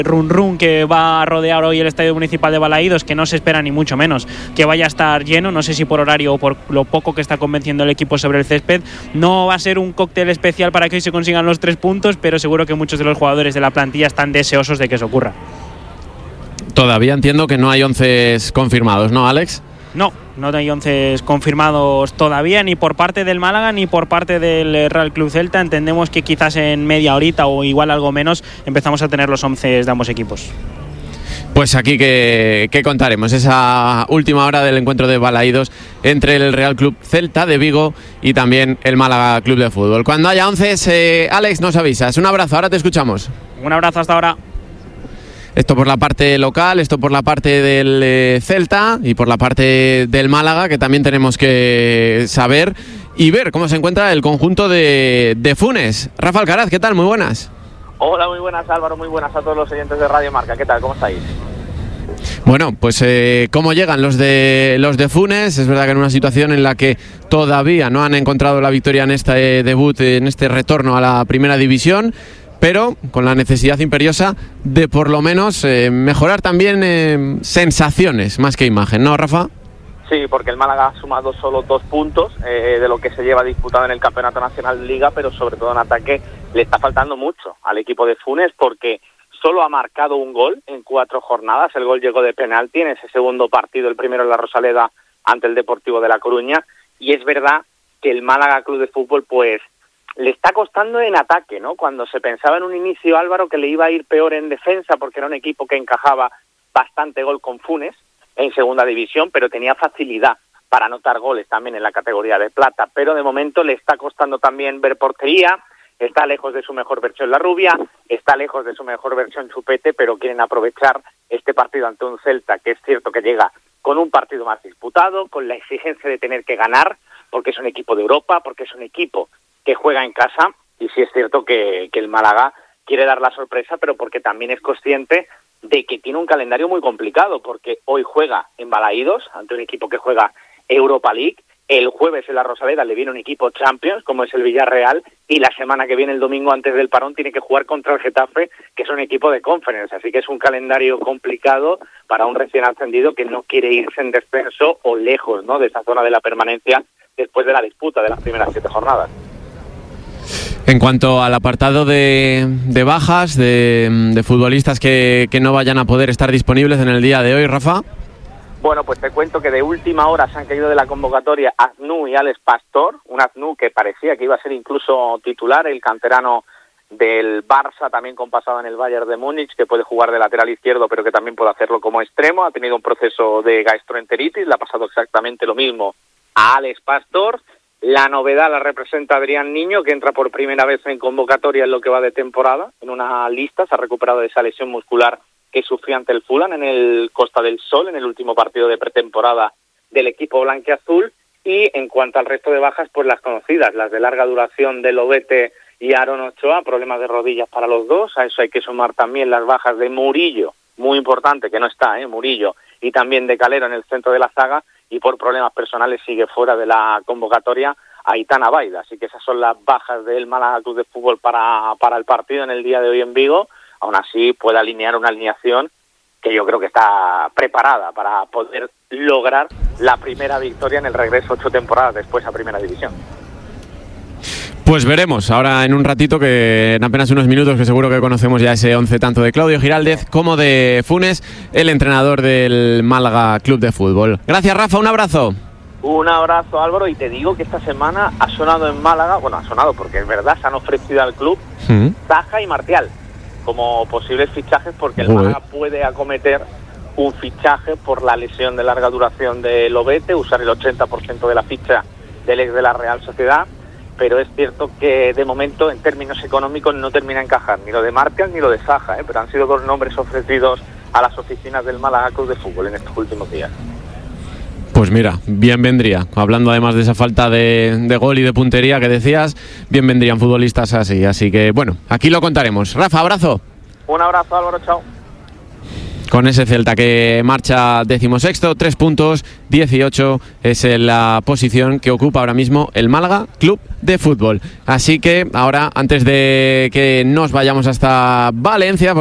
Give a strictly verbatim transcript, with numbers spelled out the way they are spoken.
run run que va a rodear hoy el Estadio Municipal de Balaídos, que no se espera ni mucho menos que vaya a estar lleno, no sé si por horario o por lo poco que está convenciendo el equipo sobre el césped. No va a ser un cóctel especial para que hoy se consigan los tres puntos, pero seguro que muchos de los jugadores de la plantilla están deseosos de que eso ocurra. Todavía entiendo que no hay once confirmados, ¿no, Alex? No, no hay once confirmados todavía, ni por parte del Málaga ni por parte del Real Club Celta. Entendemos que quizás en media horita o igual algo menos empezamos a tener los once de ambos equipos. Pues aquí que, que contaremos esa última hora del encuentro de Balaídos entre el Real Club Celta de Vigo y también el Málaga Club de Fútbol. Cuando haya once, eh, Alex, nos avisas. Un abrazo, ahora te escuchamos. Un abrazo, hasta ahora. Esto por la parte local, esto por la parte del eh, Celta y por la parte del Málaga, que también tenemos que saber y ver cómo se encuentra el conjunto de, de Funes. Rafa Alcaraz, ¿qué tal? Muy buenas. Hola, muy buenas, Álvaro, muy buenas a todos los oyentes de Radio Marca. ¿Qué tal? ¿Cómo estáis? Bueno, pues eh, ¿cómo llegan los de los de Funes? Es verdad que en una situación en la que todavía no han encontrado la victoria en este debut, en este retorno a la primera división, pero con la necesidad imperiosa de por lo menos eh, mejorar también eh, sensaciones más que imagen, ¿no, Rafa? Sí, porque el Málaga ha sumado solo dos puntos eh, de lo que se lleva disputado en el Campeonato Nacional de Liga, pero sobre todo en ataque le está faltando mucho al equipo de Funes porque solo ha marcado un gol en cuatro jornadas. El gol llegó de penalti en ese segundo partido, el primero en la Rosaleda ante el Deportivo de La Coruña, y es verdad que el Málaga Club de Fútbol pues le está costando en ataque, ¿no? Cuando se pensaba en un inicio, Álvaro, que le iba a ir peor en defensa porque era un equipo que encajaba bastante gol con Funes en segunda división, pero tenía facilidad para anotar goles también en la categoría de plata, pero de momento le está costando también ver portería, está lejos de su mejor versión La Rubia, está lejos de su mejor versión Chupete, pero quieren aprovechar este partido ante un Celta que es cierto que llega con un partido más disputado, con la exigencia de tener que ganar, porque es un equipo de Europa, porque es un equipo que juega en casa, y sí es cierto que, que el Málaga quiere dar la sorpresa, pero porque también es consciente de que tiene un calendario muy complicado, porque hoy juega en Balaídos, ante un equipo que juega Europa League, el jueves en la Rosaleda le viene un equipo Champions, como es el Villarreal, y la semana que viene, el domingo antes del parón, tiene que jugar contra el Getafe, que es un equipo de Conference, así que es un calendario complicado para un recién ascendido que no quiere irse en descenso o lejos, ¿no?, de esa zona de la permanencia después de la disputa de las primeras siete jornadas. En cuanto al apartado de, de bajas, de, de futbolistas que, que no vayan a poder estar disponibles en el día de hoy, Rafa. Bueno, pues te cuento que de última hora se han caído de la convocatoria Aznou y Alex Pastor, un Aznou que parecía que iba a ser incluso titular, el canterano del Barça, también con pasado en el Bayern de Múnich, que puede jugar de lateral izquierdo, pero que también puede hacerlo como extremo. Ha tenido un proceso de gastroenteritis, le ha pasado exactamente lo mismo a Alex Pastor. La novedad la representa Adrián Niño, que entra por primera vez en convocatoria en lo que va de temporada, en una lista, se ha recuperado de esa lesión muscular que sufrió ante el Fulham en el Costa del Sol, en el último partido de pretemporada del equipo blanquiazul. Y en cuanto al resto de bajas, pues las conocidas, las de larga duración de Lobete y Aaron Ochoa, problemas de rodillas para los dos. A eso hay que sumar también las bajas de Murillo, muy importante, que no está, ¿eh? Murillo, y también de Calero en el centro de la zaga, y por problemas personales sigue fuera de la convocatoria Aitana Baida. Así que esas son las bajas del Málaga Club de Fútbol para, para el partido en el día de hoy en Vigo. Aún así puede alinear una alineación que yo creo que está preparada para poder lograr la primera victoria en el regreso ocho temporadas después a Primera División. Pues veremos ahora en un ratito, que en apenas unos minutos, que seguro que conocemos ya ese once tanto de Claudio Giraldez como de Funes, el entrenador del Málaga Club de Fútbol. Gracias, Rafa, un abrazo. Un abrazo, Álvaro, y te digo que esta semana ha sonado en Málaga, bueno, ha sonado porque es verdad, se han ofrecido al club ¿Mm? Zaha y Martial como posibles fichajes, porque el Uy. Málaga puede acometer un fichaje por la lesión de larga duración de Lobete, usar el ochenta por ciento de la ficha del ex de la Real Sociedad, pero es cierto que de momento en términos económicos no termina de encajar ni lo de Martial ni lo de Zaha, ¿eh? Pero han sido dos nombres ofrecidos a las oficinas del Málaga Club de Fútbol en estos últimos días. Pues mira, bien vendría, hablando además de esa falta de, de gol y de puntería que decías, bien vendrían futbolistas así, así que bueno, aquí lo contaremos. Rafa, abrazo. Un abrazo, Álvaro, chao. Con ese Celta que marcha decimosexto, tres puntos, dieciocho es la posición que ocupa ahora mismo el Málaga Club de Fútbol. Así que ahora, antes de que nos vayamos hasta Valencia,